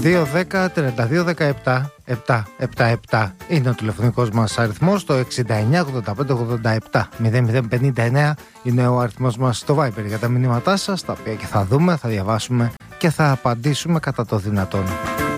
2-10-32-17-777 είναι ο τηλεφωνικός μας αριθμός. Το 69-85-87-0059 είναι ο αριθμός μας στο Viber για τα μηνύματά σας, τα οποία και θα δούμε, θα διαβάσουμε και θα απαντήσουμε κατά το δυνατόν.